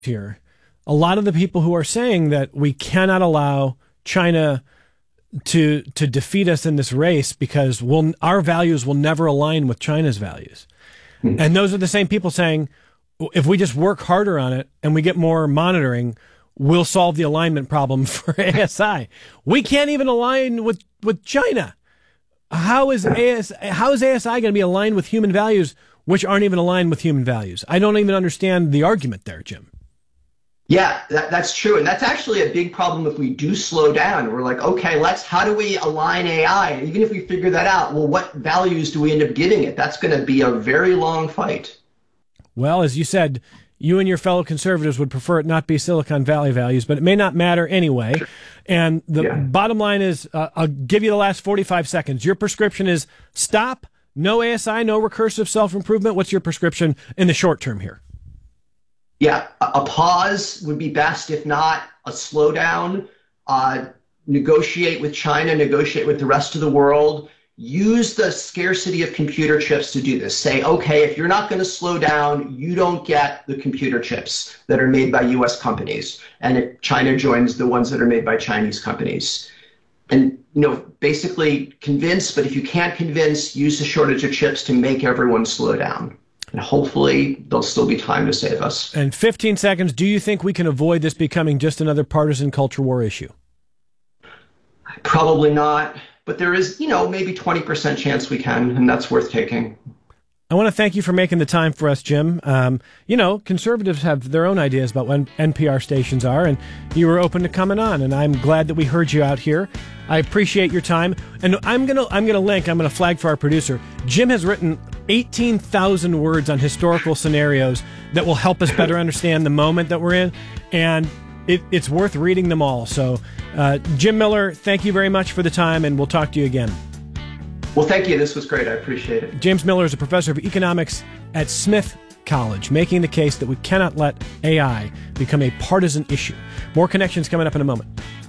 here. A lot of the people who are saying that we cannot allow China to defeat us in this race because our values will never align with China's values. And those are the same people saying, if we just work harder on it and we get more monitoring, we'll solve the alignment problem for ASI. We can't even align with China. How is ASI going to be aligned with human values, which aren't even aligned with human values? I don't even understand the argument there, Jim. Yeah, that's true. And that's actually a big problem if we do slow down. We're like, okay, how do we align AI? And even if we figure that out, well, what values do we end up giving it? That's going to be a very long fight. Well, as you said, you and your fellow conservatives would prefer it not be Silicon Valley values, but it may not matter anyway. Sure. And the bottom line is, I'll give you the last 45 seconds. Your prescription is stop, no ASI, no recursive self-improvement. What's your prescription in the short term here? Yeah, a pause would be best. If not, a slowdown. Negotiate with China, negotiate with the rest of the world. Use the scarcity of computer chips to do this. Say, okay, if you're not going to slow down, you don't get the computer chips that are made by U.S. companies. And if China joins the ones that are made by Chinese companies. And, basically convince, but if you can't convince, use the shortage of chips to make everyone slow down. And hopefully there'll still be time to save us. And 15 seconds, do you think we can avoid this becoming just another partisan culture war issue? Probably not. But there is, maybe 20% chance we can, and that's worth taking. I want to thank you for making the time for us, Jim. Conservatives have their own ideas about when NPR stations are, and you were open to coming on, and I'm glad that we heard you out here. I appreciate your time, and I'm gonna flag for our producer. Jim has written 18,000 words on historical scenarios that will help us better understand the moment that we're in, and it's worth reading them all. So, Jim Miller, thank you very much for the time, and we'll talk to you again. Well, thank you. This was great. I appreciate it. James Miller is a professor of economics at Smith College, making the case that we cannot let AI become a partisan issue. More Connections coming up in a moment.